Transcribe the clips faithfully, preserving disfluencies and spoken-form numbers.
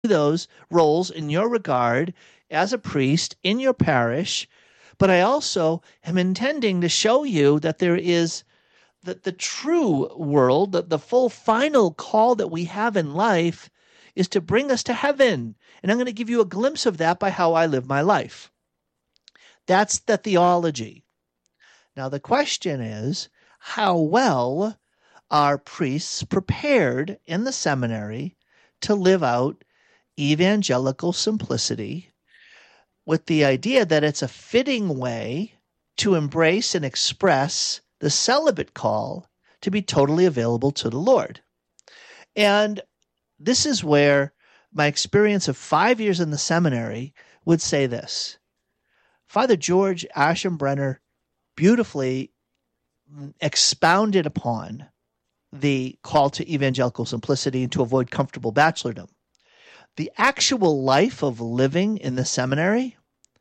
those roles in your regard as a priest in your parish, but I also am intending to show you that there is that the true world, that the full final call that we have in life is to bring us to heaven. And I'm going to give you a glimpse of that by how I live my life. That's the theology. Now, the question is, how well are priests prepared in the seminary to live out evangelical simplicity with the idea that it's a fitting way to embrace and express the celibate call to be totally available to the Lord? And this is where my experience of five years in the seminary would say this. Father George Aschenbrenner beautifully expounded upon the call to evangelical simplicity and to avoid comfortable bachelordom. The actual life of living in the seminary,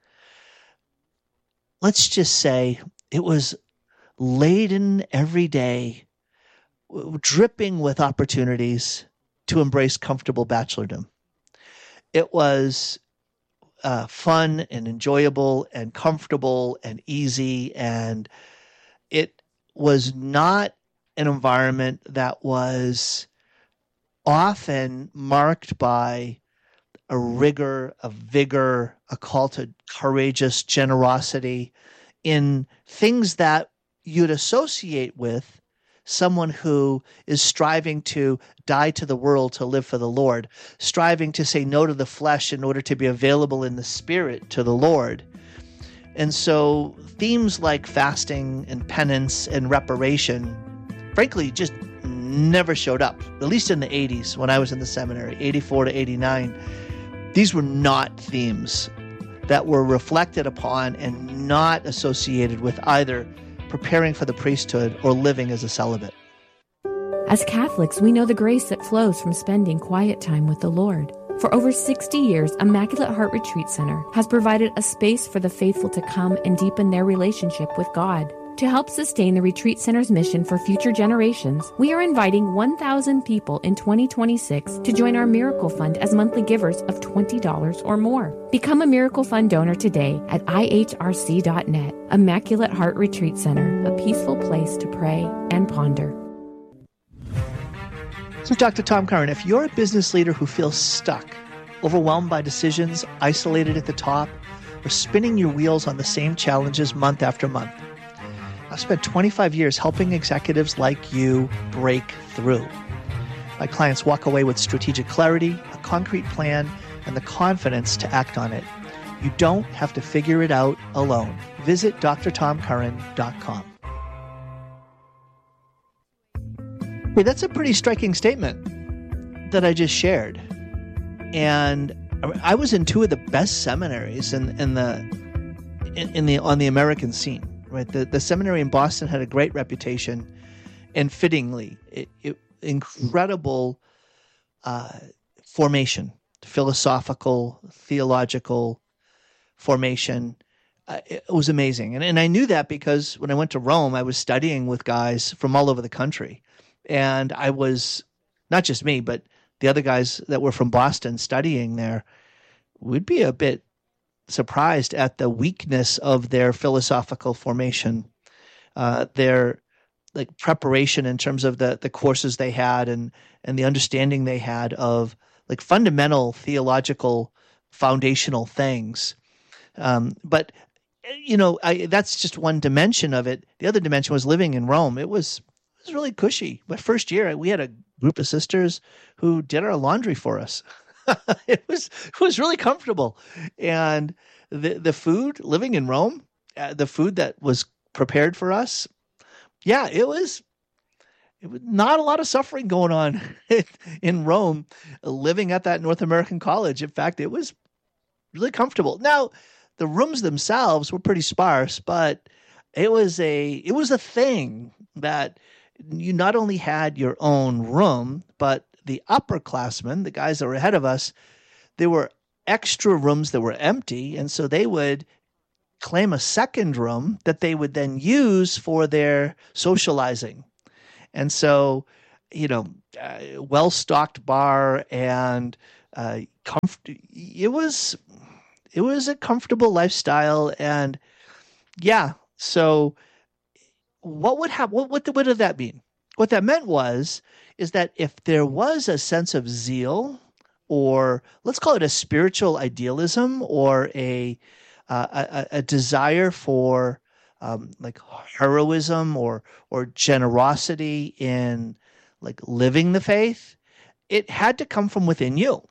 let's just say it was laden every day, dripping with opportunities to embrace comfortable bachelordom. It was uh, fun and enjoyable and comfortable and easy, and it was not an environment that was often marked by a rigor, a vigor, a call to courageous generosity in things that you'd associate with someone who is striving to die to the world to live for the Lord, striving to say no to the flesh in order to be available in the spirit to the Lord. And so themes like fasting and penance and reparation, frankly, just never showed up, at least in the eighties when I was in the seminary, eighty-four to eighty-nine. These were not themes that were reflected upon and not associated with either preparing for the priesthood or living as a celibate. As Catholics, we know the grace that flows from spending quiet time with the Lord. For over sixty years, Immaculate Heart Retreat Center has provided a space for the faithful to come and deepen their relationship with God. To help sustain the Retreat Center's mission for future generations, we are inviting one thousand people in twenty twenty-six to join our Miracle Fund as monthly givers of twenty dollars or more. Become a Miracle Fund donor today at I H R C dot net. Immaculate Heart Retreat Center, a peaceful place to pray and ponder. So, Doctor Tom Curran, if you're a business leader who feels stuck, overwhelmed by decisions, isolated at the top, or spinning your wheels on the same challenges month after month, I've spent twenty-five years helping executives like you break through. My clients walk away with strategic clarity, a concrete plan, and the confidence to act on it. You don't have to figure it out alone. Visit d r tom curran dot com. Hey, that's a pretty striking statement that I just shared. And I was in two of the best seminaries in, in the in, in the on the American scene. Right, the the seminary in Boston had a great reputation, and fittingly, it, it, incredible uh, formation, philosophical, theological formation. Uh, it was amazing, and and I knew that because when I went to Rome, I was studying with guys from all over the country, and I was not just me, but the other guys that were from Boston studying there. We'd be a bit surprised at the weakness of their philosophical formation, uh, their like preparation in terms of the the courses they had and and the understanding they had of like fundamental theological foundational things. Um, but you know, I, that's just one dimension of it. The other dimension was living in Rome. It was it was really cushy. My first year, we had a group of sisters who did our laundry for us. It was it was really comfortable, and the the food living in Rome, uh, the food that was prepared for us, yeah, it was it was not a lot of suffering going on in Rome, living at that North American college. In fact, it was really comfortable. Now, the rooms themselves were pretty sparse, but it was a it was a thing that you not only had your own room, but the upperclassmen, the guys that were ahead of us, there were extra rooms that were empty, and so they would claim a second room that they would then use for their socializing. And so, you know, uh, well-stocked bar and uh, comfort. It was it was a comfortable lifestyle, and yeah. So what would happen? What what, what did that mean? What that meant was is that if there was a sense of zeal, or let's call it a spiritual idealism, or a uh, a, a desire for um, like heroism or or generosity in like living the faith, it had to come from within you,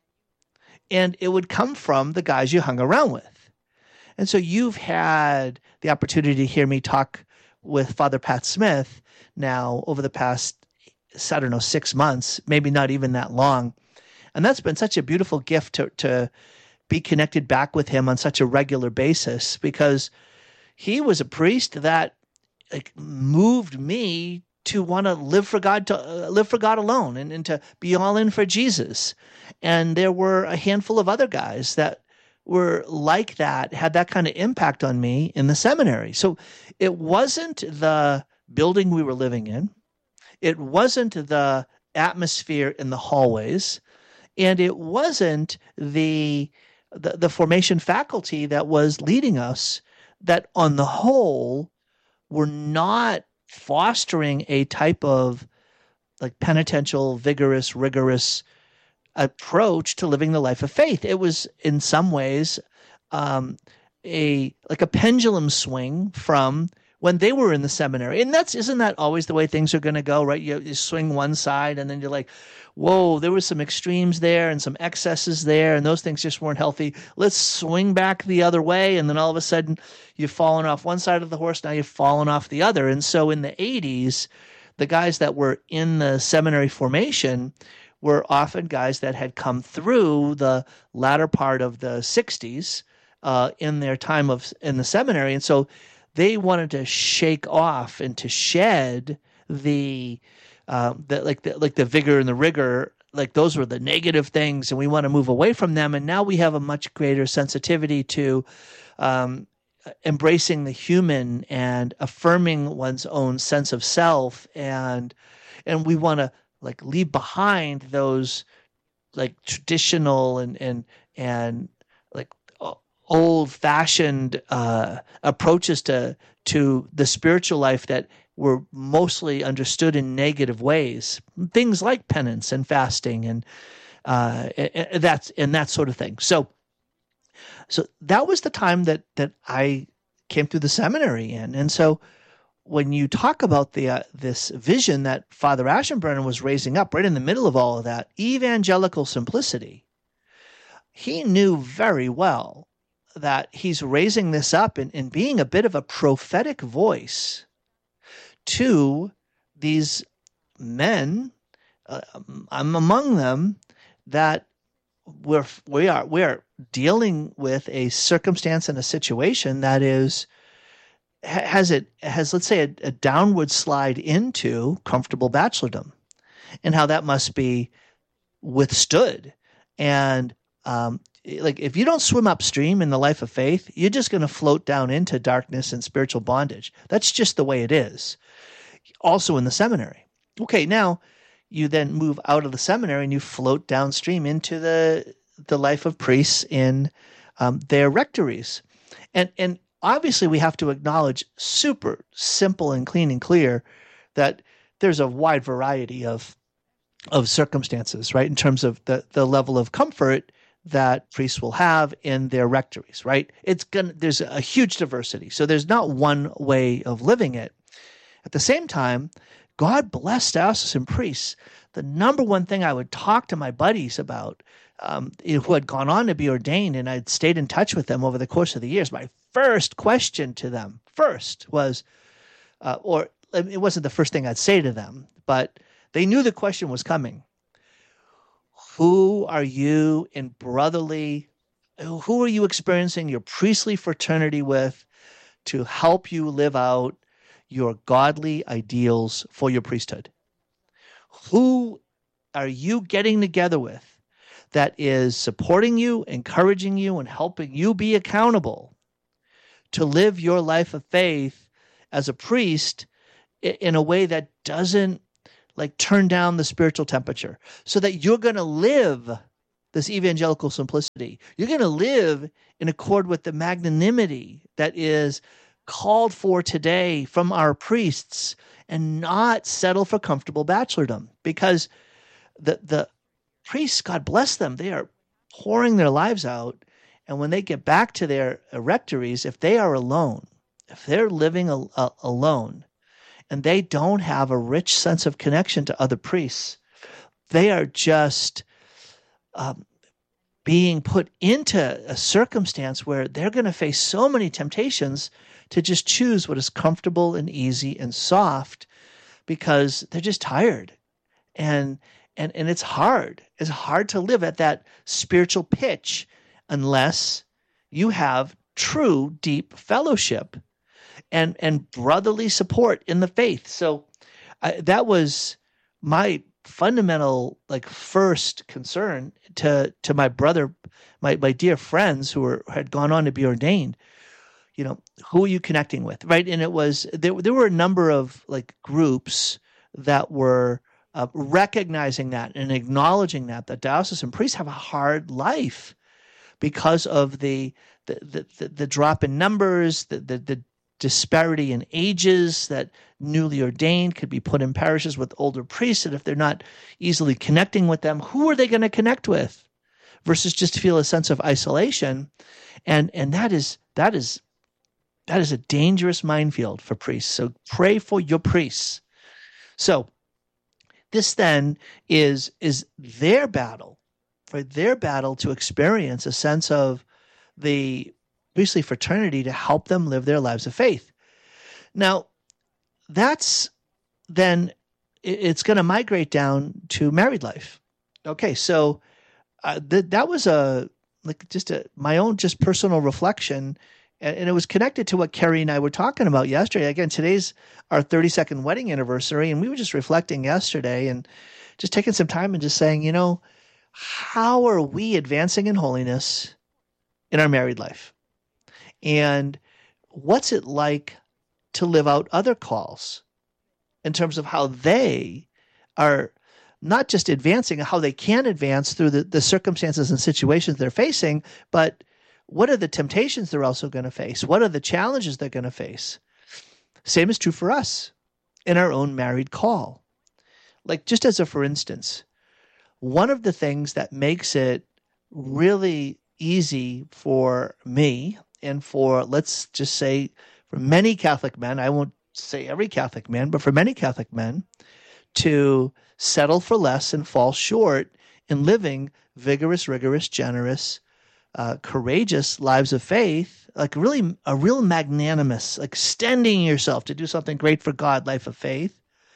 and it would come from the guys you hung around with. And so you've had the opportunity to hear me talk with Father Pat Smith now over the past, I don't know, six months, maybe not even that long. And that's been such a beautiful gift to, to be connected back with him on such a regular basis, because he was a priest that like, moved me to want to live for God, to uh, live for God alone, and, and to be all in for Jesus. And there were a handful of other guys that were like that, had that kind of impact on me in the seminary. So it wasn't the building we were living in. It wasn't the atmosphere in the hallways. And it wasn't the, the, the formation faculty that was leading us that on the whole were not fostering a type of like penitential, vigorous, rigorous approach to living the life of faith. It was in some ways um, a like a pendulum swing from when they were in the seminary. And that's isn't that always the way things are going to go, right? You, you swing one side and then you're like, whoa, there was some extremes there and some excesses there, and those things just weren't healthy. Let's swing back the other way. And then all of a sudden you've fallen off one side of the horse, now you've fallen off the other. And so in the eighties, the guys that were in the seminary formation were often guys that had come through the latter part of the sixties uh, in their time of in the seminary. And so they wanted to shake off and to shed the, uh, the like the like the vigor and the rigor, like those were the negative things, and we want to move away from them. And now we have a much greater sensitivity to um, embracing the human and affirming one's own sense of self, and and we want to like leave behind those like traditional and and and like old-fashioned uh, approaches to to the spiritual life that were mostly understood in negative ways, things like penance and fasting and uh, and that's and that sort of thing. So, so that was the time that that I came through the seminary in, and so when you talk about the uh, this vision that Father Aschenbrenner was raising up right in the middle of all of that, evangelical simplicity, he knew very well that he's raising this up and, and being a bit of a prophetic voice to these men, uh, I'm among them, that we're, we are we are dealing with a circumstance and a situation that is has it has let's say a, a downward slide into comfortable bachelordom, and how that must be withstood. And um, like if you don't swim upstream in the life of faith, you're just going to float down into darkness and spiritual bondage. That's just the way it is. Also in the seminary. Okay, now you then move out of the seminary and you float downstream into the the life of priests in um, their rectories, and and. Obviously, we have to acknowledge super simple and clean and clear that there's a wide variety of of circumstances, right, in terms of the, the level of comfort that priests will have in their rectories, right? It's gonna there's a huge diversity. So there's not one way of living it. At the same time, God bless diocesan priests. The number one thing I would talk to my buddies about Um, who had gone on to be ordained, and I'd stayed in touch with them over the course of the years. My first question to them first was, uh, or it wasn't the first thing I'd say to them, but they knew the question was coming. Who are you in brotherly, who are you experiencing your priestly fraternity with to help you live out your godly ideals for your priesthood? Who are you getting together with that is supporting you, encouraging you, and helping you be accountable to live your life of faith as a priest in a way that doesn't like turn down the spiritual temperature, so that you're going to live this evangelical simplicity. You're going to live in accord with the magnanimity that is called for today from our priests, and not settle for comfortable bachelordom, because the the priests, God bless them, they are pouring their lives out. And when they get back to their rectories, if they are alone, if they're living a, a, alone, and they don't have a rich sense of connection to other priests, they are just um, being put into a circumstance where they're going to face so many temptations to just choose what is comfortable and easy and soft, because they're just tired. And and and it's hard. It's hard to live at that spiritual pitch unless you have true deep fellowship and and brotherly support in the faith. So I, that was my fundamental, like, first concern to to my brother, my my dear friends who were had gone on to be ordained. You know, who are you connecting with, right? And it was there. There were a number of like groups that were uh, recognizing that and acknowledging that that diocesan priests have a hard life because of the the the, the, the drop in numbers, the, the the disparity in ages, that newly ordained could be put in parishes with older priests, and if they're not easily connecting with them, who are they going to connect with? Versus just feel a sense of isolation, and and that is that is. That is a dangerous minefield for priests. So pray for your priests. So this then is, is their battle, for their battle to experience a sense of the priestly fraternity to help them live their lives of faith. Now, that's then, it's going to migrate down to married life. Okay, so uh, th- that was a like just a my own just personal reflection. And it was connected to what Carrie and I were talking about yesterday. Again, today's our thirty-second wedding anniversary, and we were just reflecting yesterday and just taking some time and just saying, you know, how are we advancing in holiness in our married life? And what's it like to live out other calls in terms of how they are not just advancing, how they can advance through the, the circumstances and situations they're facing, but what are the temptations they're also going to face? What are the challenges they're going to face? Same is true for us in our own married call. Like, just as a for instance, one of the things that makes it really easy for me and for, let's just say, for many Catholic men, I won't say every Catholic man, but for many Catholic men, to settle for less and fall short in living vigorous, rigorous, generous, Uh, courageous lives of faith, like really a real magnanimous, like extending yourself to do something great for God, life of faith,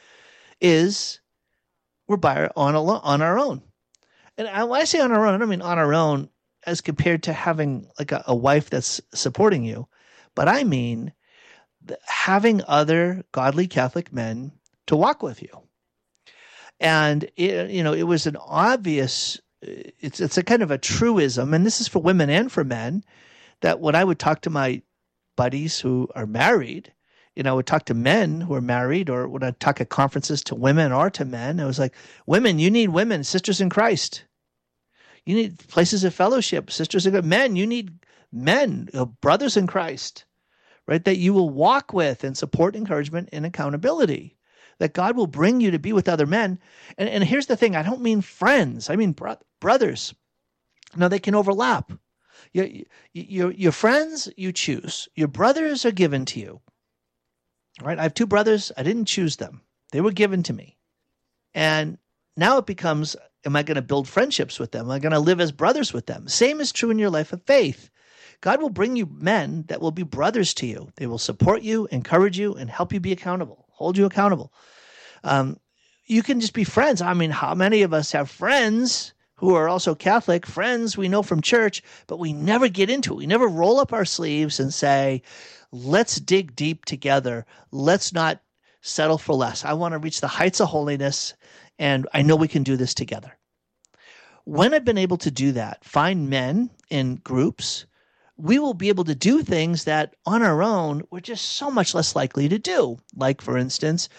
is we're by on, on our own. And I, when I say on our own, I don't mean on our own as compared to having like a, a wife that's supporting you, but I mean having other godly Catholic men to walk with you. And, it, you know, it was an obvious It's it's a kind of a truism, and this is for women and for men, that when I would talk to my buddies who are married, you know, I would talk to men who are married, or when I talk at conferences to women or to men, I was like, women, you need women, sisters in Christ. You need places of fellowship, sisters in Christ. Men, you need men, you know, brothers in Christ, right, that you will walk with and support, encouragement, and accountability. That God will bring you to be with other men. And, and here's the thing, I don't mean friends, I mean bro- brothers. Now, they can overlap. Your, your, your friends, you choose. Your brothers are given to you. All right, I have two brothers. I didn't choose them. They were given to me. And now it becomes, am I going to build friendships with them? Am I going to live as brothers with them? Same is true in your life of faith. God will bring you men that will be brothers to you. They will support you, encourage you, and help you be accountable, hold you accountable. Um, you can just be friends. I mean, how many of us have friends who are also Catholic, friends we know from church, but we never get into it. We never roll up our sleeves and say, let's dig deep together. Let's not settle for less. I want to reach the heights of holiness, and I know we can do this together. When I've been able to do that, find men in groups, we will be able to do things that on our own we're just so much less likely to do. Like, for instance,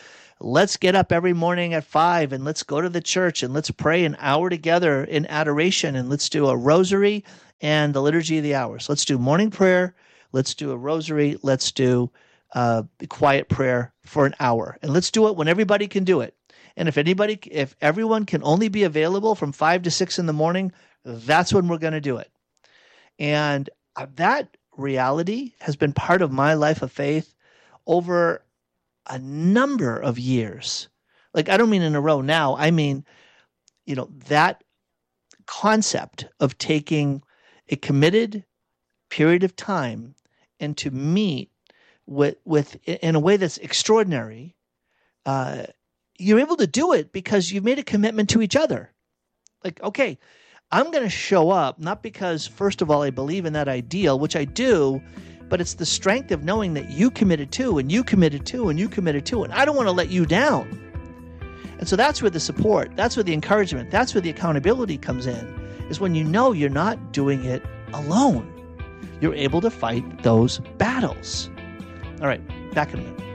let's get up every morning at five and let's go to the church and let's pray an hour together in adoration, and let's do a rosary and the liturgy of the hours. Let's do morning prayer. Let's do a rosary. Let's do uh, quiet prayer for an hour, and let's do it when everybody can do it. And if anybody, if everyone can only be available from five to six in the morning, that's when we're going to do it. And that reality has been part of my life of faith over a number of years. Like, I don't mean in a row now. I mean, you know, that concept of taking a committed period of time and to meet with, with in a way that's extraordinary, uh, you're able to do it because you've made a commitment to each other. Like, okay, I'm going to show up, not because, first of all, I believe in that ideal, which I do, but it's the strength of knowing that you committed to, and you committed to, and you committed to, and I don't want to let you down. And so that's where the support, that's where the encouragement, that's where the accountability comes in, is when you know you're not doing it alone. You're able to fight those battles. All right, back in a minute.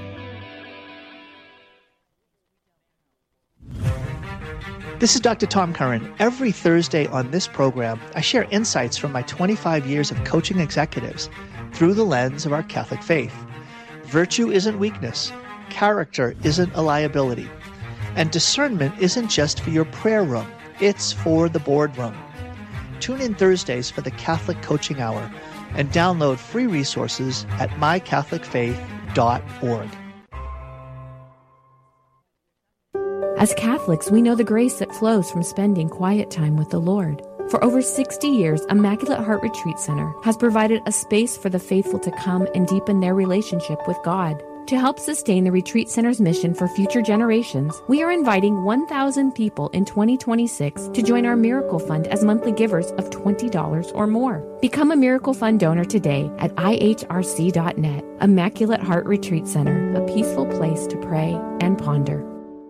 This is Doctor Tom Curran. Every Thursday on this program, I share insights from my twenty-five years of coaching executives through the lens of our Catholic faith. Virtue isn't weakness. Character isn't a liability. And discernment isn't just for your prayer room. It's for the boardroom. Tune in Thursdays for the Catholic Coaching Hour and download free resources at my catholic faith dot org. As Catholics, we know the grace that flows from spending quiet time with the Lord. For over sixty years, Immaculate Heart Retreat Center has provided a space for the faithful to come and deepen their relationship with God. To help sustain the Retreat Center's mission for future generations, we are inviting one thousand people in twenty twenty-six to join our Miracle Fund as monthly givers of twenty dollars or more. Become a Miracle Fund donor today at I H R C dot net. Immaculate Heart Retreat Center, a peaceful place to pray and ponder.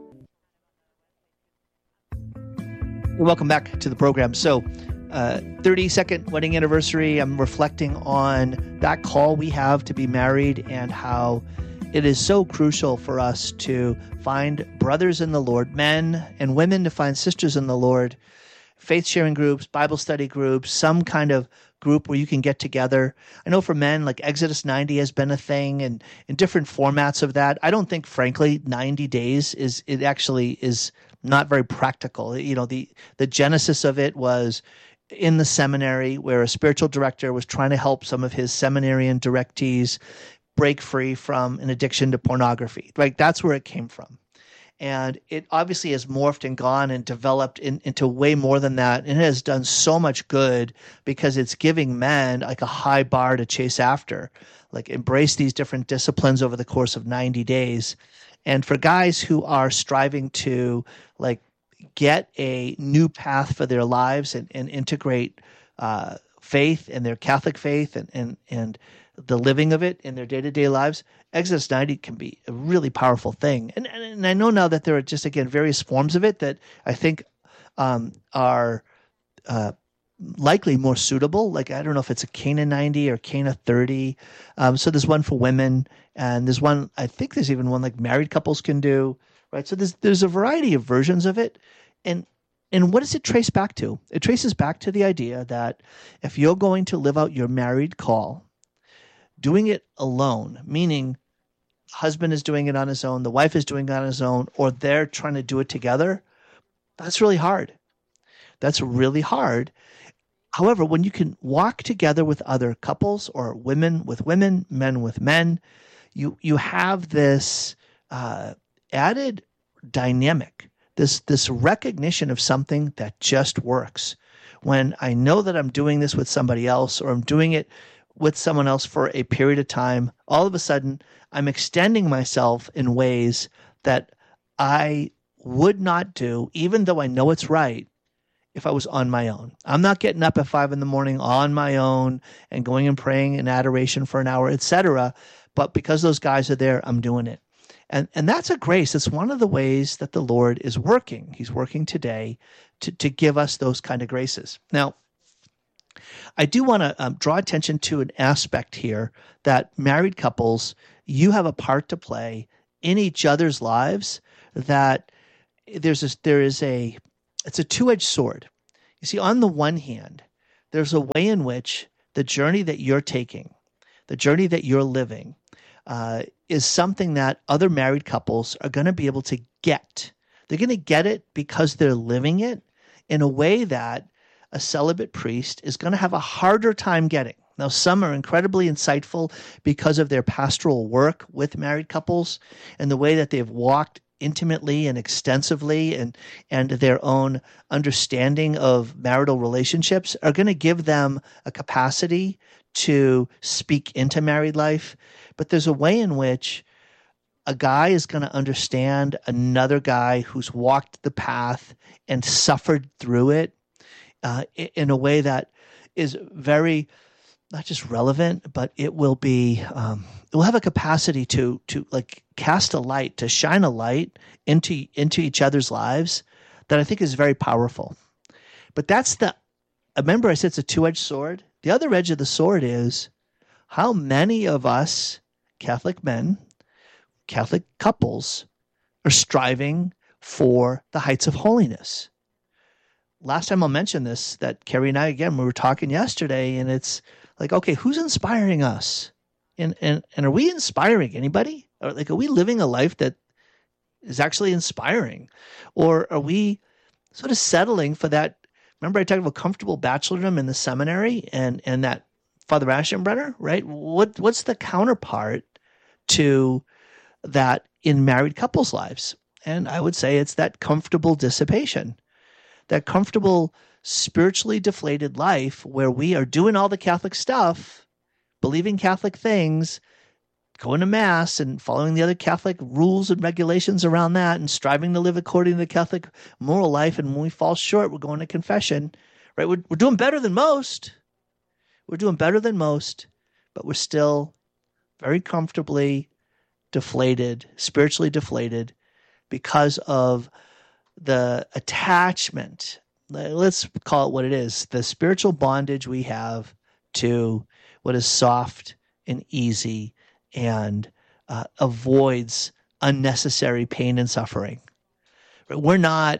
Welcome back to the program. So, uh, thirty-second wedding anniversary. I'm reflecting on that call we have to be married and how it is so crucial for us to find brothers in the Lord, men and women to find sisters in the Lord, faith-sharing groups, Bible study groups, some kind of group where you can get together. I know for men, like Exodus ninety has been a thing, and in different formats of that. I don't think, frankly, ninety days is, it actually is not very practical. You know, the, the genesis of it was in the seminary where a spiritual director was trying to help some of his seminarian directees break free from an addiction to pornography, right? That's where it came from. And it obviously has morphed and gone and developed in, into way more than that. And it has done so much good because it's giving men like a high bar to chase after, like embrace these different disciplines over the course of ninety days. And for guys who are striving to like get a new path for their lives and, and integrate uh, faith and their Catholic faith and, and, and the living of it in their day-to-day lives, Exodus ninety can be a really powerful thing. And, and, and I know now that there are just, again, various forms of it that I think um, are uh, likely more suitable. Like, I don't know if it's a Cana ninety or Cana thirty. Um, so there's one for women, and there's one, I think there's even one like married couples can do, right? So there's there's a variety of versions of it. And and what does it trace back to? It traces back to the idea that if you're going to live out your married call, doing it alone, meaning husband is doing it on his own, the wife is doing it on his own, or they're trying to do it together, that's really hard. That's really hard. However, when you can walk together with other couples or women with women, men with men, you you have this uh, added dynamic, this this recognition of something that just works. When I know that I'm doing this with somebody else, or I'm doing it with someone else for a period of time, all of a sudden I'm extending myself in ways that I would not do, even though I know it's right, if I was on my own. I'm not getting up at five in the morning on my own and going and praying in adoration for an hour, et cetera. But because those guys are there, I'm doing it. And and that's a grace. It's one of the ways that the Lord is working. He's working today to, to give us those kind of graces. Now, I do want to um, draw attention to an aspect here that married couples, you have a part to play in each other's lives that there's a, there is a, it's a two-edged sword. You see, on the one hand, there's a way in which the journey that you're taking, the journey that you're living, uh, is something that other married couples are going to be able to get. They're going to get it because they're living it in a way that a celibate priest is going to have a harder time getting. Now, some are incredibly insightful because of their pastoral work with married couples and the way that they've walked intimately and extensively, and, and their own understanding of marital relationships are going to give them a capacity to speak into married life. But there's a way in which a guy is going to understand another guy who's walked the path and suffered through it uh, in a way that is very not just relevant, but it will be um, it will have a capacity to to like cast a light, to shine a light into into each other's lives that I think is very powerful. But that's the remember I said it's a two-edged sword. The other edge of the sword is how many of us Catholic men, Catholic couples, are striving for the heights of holiness. Last time I'll mention this, that Carrie and I, again, we were talking yesterday, and it's like, okay, who's inspiring us? And and and are we inspiring anybody? Or like, are we living a life that is actually inspiring? Or are we sort of settling for that? Remember I talked about comfortable bachelordom in the seminary and, and that Father Aschenbrenner, right? What what's the counterpart to that in married couples' lives? And I would say it's that comfortable dissipation, that comfortable spiritually deflated life where we are doing all the Catholic stuff, believing Catholic things, going to Mass and following the other Catholic rules and regulations around that and striving to live according to the Catholic moral life. And when we fall short, we're going to confession, right? We're, we're doing better than most. We're doing better than most, but we're still very comfortably deflated, spiritually deflated because of the attachment. Let's call it what it is, the spiritual bondage we have to what is soft and easy and uh, avoids unnecessary pain and suffering. We're not,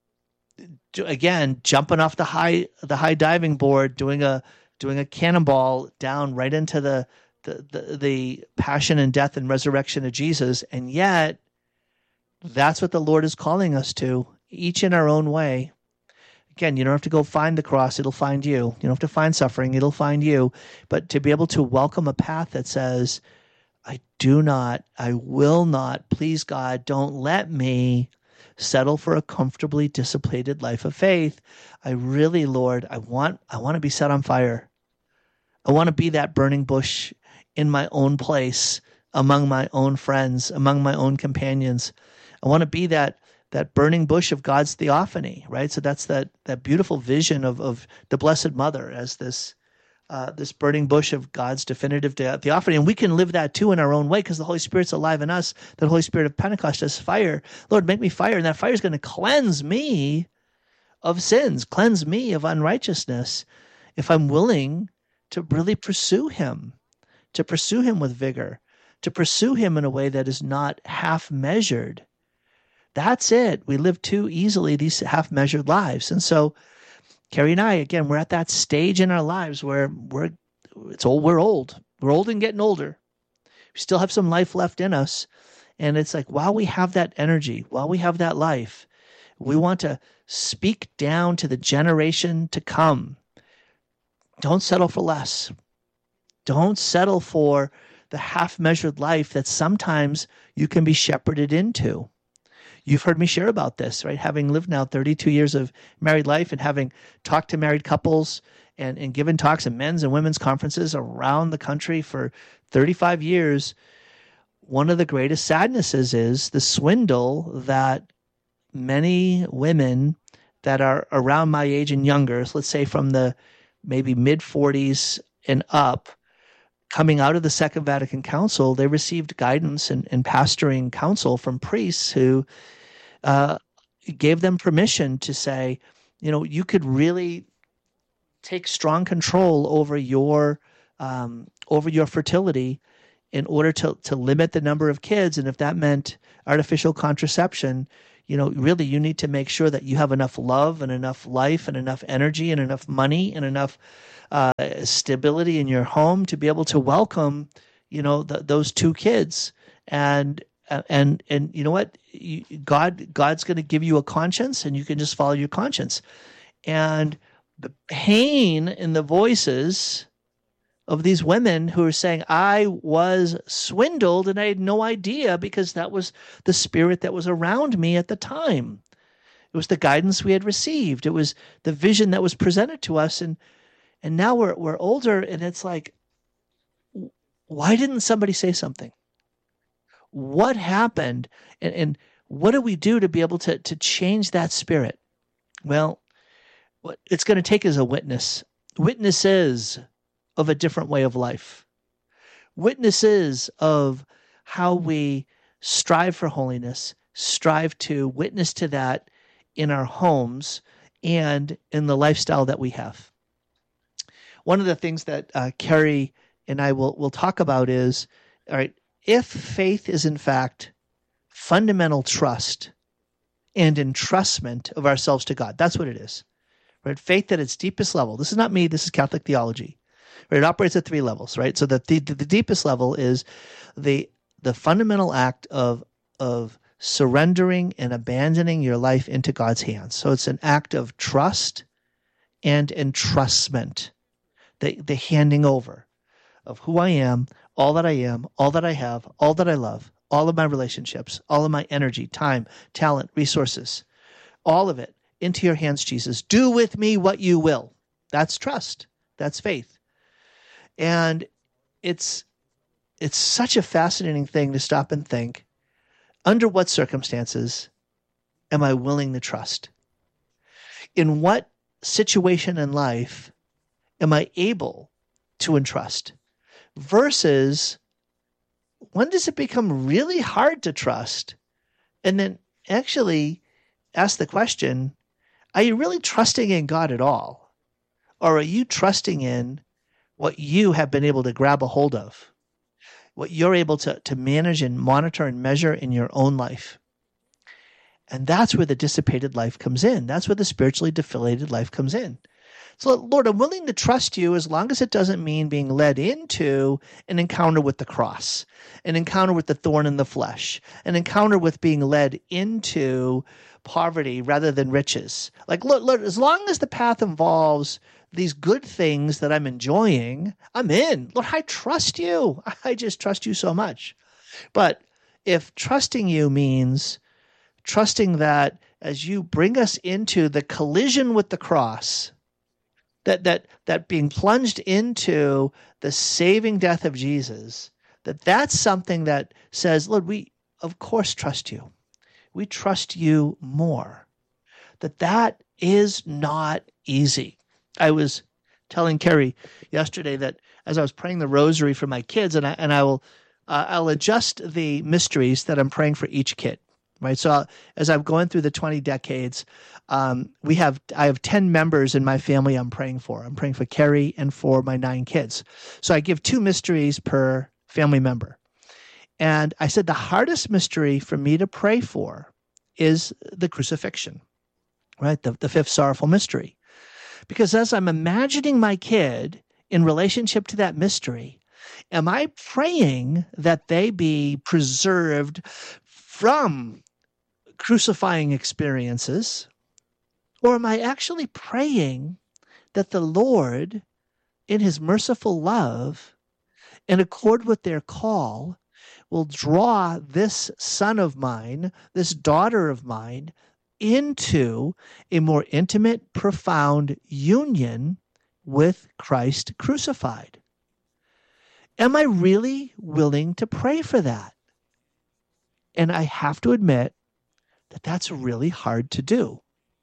again, jumping off the high the high diving board, doing a doing a cannonball down right into the the the, the passion and death and resurrection of Jesus, and yet that's what the Lord is calling us to, each in our own way. Again, you don't have to go find the cross, it'll find you. You don't have to find suffering, it'll find you. But to be able to welcome a path that says, I do not, I will not, please God, don't let me settle for a comfortably dissipated life of faith. I really, Lord, I want, I want to be set on fire. I want to be that burning bush in my own place, among my own friends, among my own companions. I want to be that that burning bush of God's theophany, right? So that's that that beautiful vision of of the Blessed Mother as this uh, this burning bush of God's definitive theophany. And we can live that too in our own way because the Holy Spirit's alive in us. The Holy Spirit of Pentecost is fire. Lord, make me fire. And that fire is going to cleanse me of sins, cleanse me of unrighteousness if I'm willing to really pursue him, to pursue him with vigor, to pursue him in a way that is not half measured. That's it. We live too easily these half-measured lives. And so Carrie and I, again, we're at that stage in our lives where we're it's old, we're old. We're old and getting older. We still have some life left in us. And it's like, while we have that energy, while we have that life, we want to speak down to the generation to come. Don't settle for less. Don't settle for the half-measured life that sometimes you can be shepherded into. You've heard me share about this, right? Having lived now thirty-two years of married life and having talked to married couples and, and given talks at men's and women's conferences around the country for thirty-five years, one of the greatest sadnesses is the swindle that many women that are around my age and younger, so let's say from the maybe mid-forties and up, coming out of the Second Vatican Council, they received guidance and, and pastoring counsel from priests who uh, gave them permission to say, you know, you could really take strong control over your um, over your fertility in order to, to limit the number of kids. And if that meant artificial contraception, you know, really you need to make sure that you have enough love and enough life and enough energy and enough money and enough uh, stability in your home to be able to welcome, you know, the, those two kids. And and and you know what? You, God God's going to give you a conscience, and you can just follow your conscience. And the pain in the voices of these women who are saying, I was swindled and I had no idea, because that was the spirit that was around me at the time. It was the guidance we had received. It was the vision that was presented to us. And and now we're we're older, and it's like, why didn't somebody say something? What happened? And, and what do we do to be able to, to change that spirit? Well, what it's going to take is a witness. Witnesses of a different way of life. Witnesses of how we strive for holiness, strive to witness to that in our homes and in the lifestyle that we have. One of the things that uh, Carrie and I will, will talk about is, all right, if faith is in fact fundamental trust and entrustment of ourselves to God, that's what it is. Right? Faith at its deepest level. This is not me, this is Catholic theology. Right? It operates at three levels, right? So the, the, the deepest level is the the fundamental act of of surrendering and abandoning your life into God's hands. So it's an act of trust and entrustment, the, the handing over of who I am, all that I am, all that I have, all that I love, all of my relationships, all of my energy, time, talent, resources, all of it into your hands, Jesus. Do with me what you will. That's trust. That's faith. And it's it's such a fascinating thing to stop and think, under what circumstances am I willing to trust? In what situation in life am I able to entrust? Versus, when does it become really hard to trust? And then actually ask the question, are you really trusting in God at all? Or are you trusting in what you have been able to grab a hold of? What you're able to, to manage and monitor and measure in your own life? And that's where the dissipated life comes in. That's where the spiritually deflated life comes in. So, Lord, I'm willing to trust you as long as it doesn't mean being led into an encounter with the cross, an encounter with the thorn in the flesh, an encounter with being led into poverty rather than riches. Like, Lord, Lord, as long as the path involves these good things that I'm enjoying, I'm in. Lord, I trust you. I just trust you so much. But if trusting you means trusting that as you bring us into the collision with the cross, that that that being plunged into the saving death of Jesus, that that's something that says, Lord, we of course trust you. We trust you more. That that is not easy. I was telling Carrie yesterday that as I was praying the rosary for my kids, and I and I will uh, I'll adjust the mysteries that I'm praying for each kid. Right. So I'll, as I'm going through the twenty decades, um, we have I have ten members in my family I'm praying for. I'm praying for Carrie and for my nine kids. So I give two mysteries per family member. And I said the hardest mystery for me to pray for is the crucifixion, right? The, the fifth sorrowful mystery. Because as I'm imagining my kid in relationship to that mystery, am I praying that they be preserved from crucifying experiences, or am I actually praying that the Lord, in his merciful love, in accord with their call, will draw this son of mine, this daughter of mine, into a more intimate, profound union with Christ crucified? Am I really willing to pray for that? And I have to admit that that's really hard to do.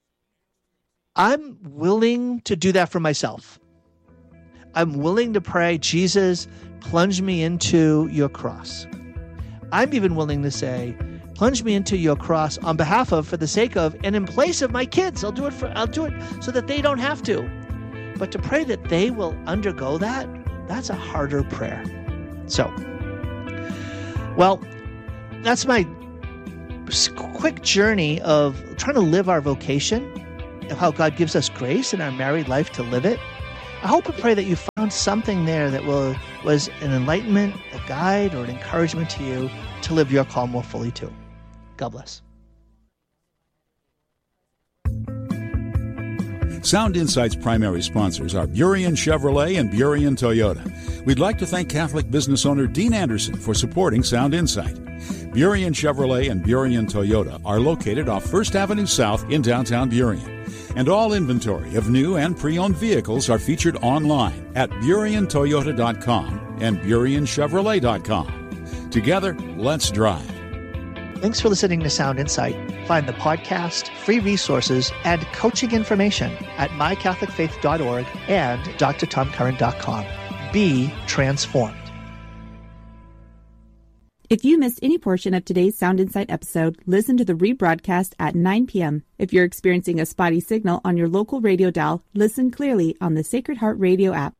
I'm willing to do that for myself. I'm willing to pray, Jesus, plunge me into your cross. I'm even willing to say, plunge me into your cross on behalf of, for the sake of, and in place of my kids. I'll do it for, I'll do it so that they don't have to. But to pray that they will undergo that, that's a harder prayer. So, Well, that's my quick journey of trying to live our vocation, of how God gives us grace in our married life to live it. I hope and pray that you found something there that will was an enlightenment, a guide, or an encouragement to you to live your call more fully too. God bless. Sound Insight's primary sponsors are Burien Chevrolet and Burien Toyota. We'd like to thank Catholic business owner Dean Anderson for supporting Sound Insight. Burien Chevrolet and Burien Toyota are located off First Avenue South in downtown Burien. And all inventory of new and pre-owned vehicles are featured online at burien toyota dot com and burien chevrolet dot com. Together, let's drive. Thanks for listening to Sound Insight. Find the podcast, free resources, and coaching information at my catholic faith dot org and d r tom curran dot com. Be transformed. If you missed any portion of today's Sound Insight episode, listen to the rebroadcast at nine p.m. If you're experiencing a spotty signal on your local radio dial, listen clearly on the Sacred Heart Radio app.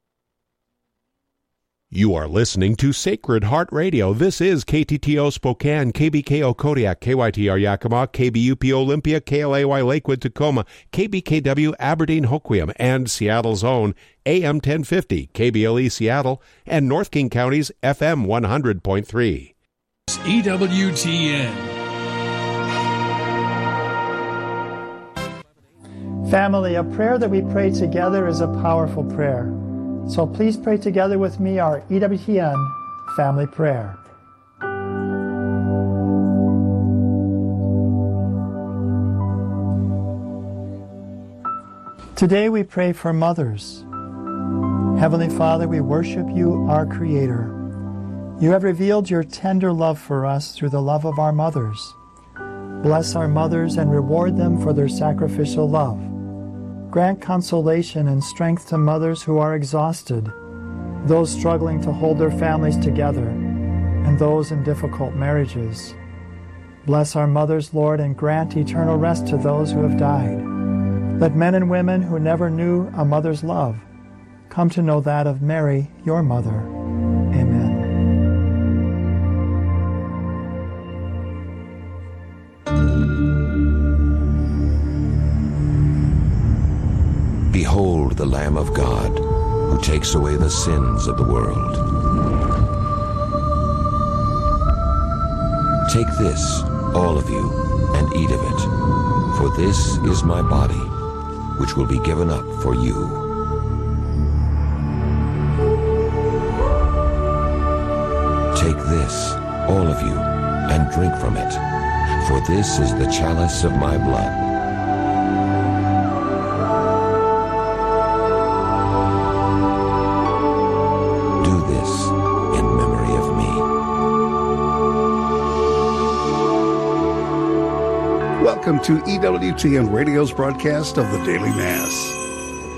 You are listening to Sacred Heart Radio. This is K T T O Spokane, K B K O Kodiak, K Y T R Yakima, K B U P Olympia, K L A Y Lakewood, Tacoma, K B K W Aberdeen, Hoquiam, and Seattle's own A M ten fifty, K B L E Seattle, and North King County's F M one hundred point three. E W T N. Family, a prayer that we pray together is a powerful prayer. So please pray together with me our E W T N family prayer. Today we pray for mothers. Heavenly Father, we worship you, our Creator. You have revealed your tender love for us through the love of our mothers. Bless our mothers and reward them for their sacrificial love. Grant consolation and strength to mothers who are exhausted, those struggling to hold their families together, and those in difficult marriages. Bless our mothers, Lord, and grant eternal rest to those who have died. Let men and women who never knew a mother's love come to know that of Mary, your mother. Amen. Behold the Lamb of God, who takes away the sins of the world. Take this, all of you, and eat of it, for this is my body, which will be given up for you. Take this, all of you, and drink from it, for this is the chalice of my blood. Welcome to E W T N Radio's broadcast of the Daily Mass.